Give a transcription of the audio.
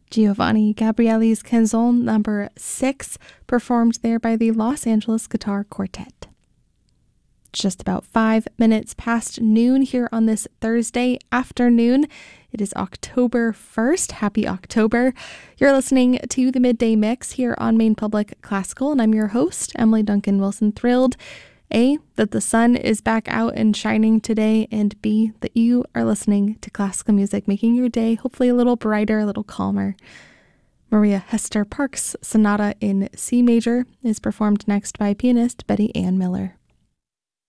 Giovanni Gabrieli's Canzone number 6, performed there by the Los Angeles Guitar Quartet. Just about 5 minutes past noon here on this Thursday afternoon. It is October 1st. Happy October. You're listening to the Midday Mix here on Maine Public Classical, and I'm your host, Emily Duncan Wilson. Thrilled, A, that the sun is back out and shining today, and B, that you are listening to classical music, making your day hopefully a little brighter, a little calmer. Maria Hester Park's Sonata in C major is performed next by pianist Betty Ann Miller.